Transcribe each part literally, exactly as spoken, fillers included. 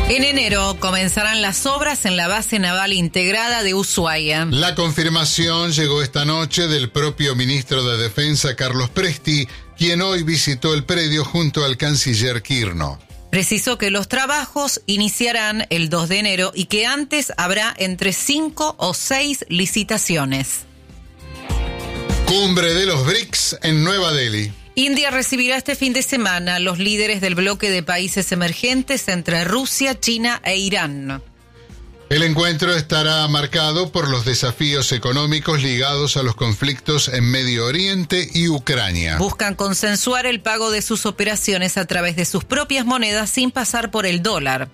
En enero comenzarán las obras en la base naval integrada de Ushuaia. La confirmación llegó esta noche del propio ministro de Defensa, Carlos Presti, quien hoy visitó el predio junto al canciller Quirno. Precisó que los trabajos iniciarán el dos de enero y que antes habrá entre cinco o seis licitaciones. Cumbre de los B R I C S en Nueva Delhi. India recibirá este fin de semana a los líderes del bloque de países emergentes entre Rusia, China e Irán. El encuentro estará marcado por los desafíos económicos ligados a los conflictos en Medio Oriente y Ucrania. Buscan consensuar el pago de sus operaciones a través de sus propias monedas sin pasar por el dólar.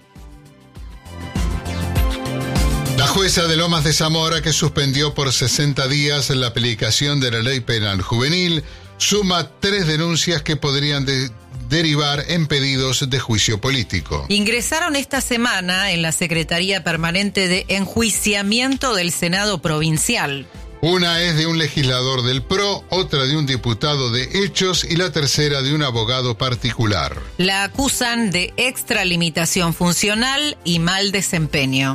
La jueza de Lomas de Zamora, que suspendió por sesenta días la aplicación de la ley penal juvenil, suma tres denuncias que podrían de- derivar en pedidos de juicio político. Ingresaron esta semana en la Secretaría Permanente de Enjuiciamiento del Senado Provincial. Una es de un legislador del P R O, otra de un diputado de Hechos y la tercera de un abogado particular. La acusan de extralimitación funcional y mal desempeño.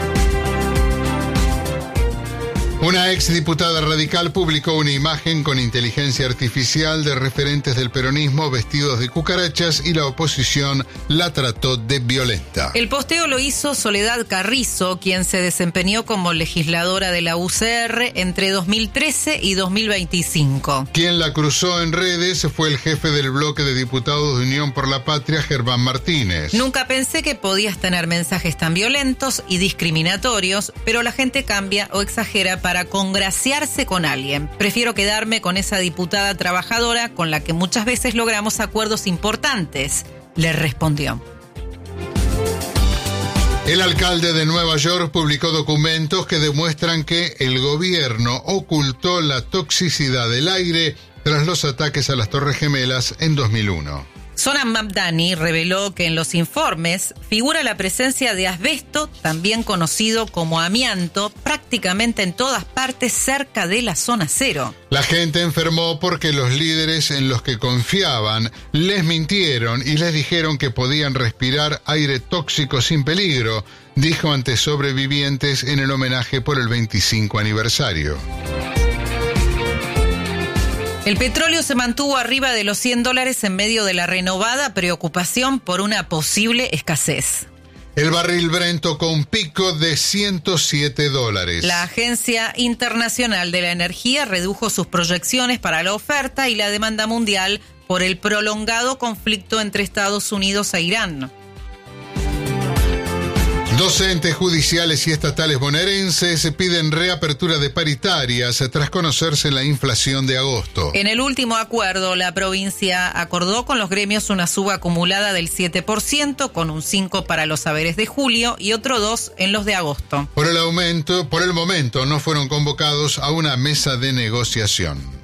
Una exdiputada radical publicó una imagen con inteligencia artificial de referentes del peronismo vestidos de cucarachas y la oposición la trató de violenta. El posteo lo hizo Soledad Carrizo, quien se desempeñó como legisladora de la U C R entre dos mil trece y dos mil veinticinco. Quien la cruzó en redes fue el jefe del bloque de diputados de Unión por la Patria, Germán Martínez. Nunca pensé que podías tener mensajes tan violentos y discriminatorios, pero la gente cambia o exagera para para congraciarse con alguien. Prefiero quedarme con esa diputada trabajadora con la que muchas veces logramos acuerdos importantes, le respondió. El alcalde de Nueva York publicó documentos que demuestran que el gobierno ocultó la toxicidad del aire tras los ataques a las Torres Gemelas en dos mil uno. Sonam Mamdani reveló que en los informes figura la presencia de asbesto, también conocido como amianto, prácticamente en todas partes cerca de la zona cero. La gente enfermó porque los líderes en los que confiaban les mintieron y les dijeron que podían respirar aire tóxico sin peligro, dijo ante sobrevivientes en el homenaje por el veinticinco aniversario. El petróleo se mantuvo arriba de los cien dólares en medio de la renovada preocupación por una posible escasez. El barril Brent tocó un pico de ciento siete dólares. La Agencia Internacional de la Energía redujo sus proyecciones para la oferta y la demanda mundial por el prolongado conflicto entre Estados Unidos e Irán. Docentes judiciales y estatales bonaerenses piden reapertura de paritarias tras conocerse la inflación de agosto. En el último acuerdo, la provincia acordó con los gremios una suba acumulada del siete por ciento, con un cinco por ciento para los saberes de julio y otro dos por ciento en los de agosto. Por el aumento, por el momento no fueron convocados a una mesa de negociación.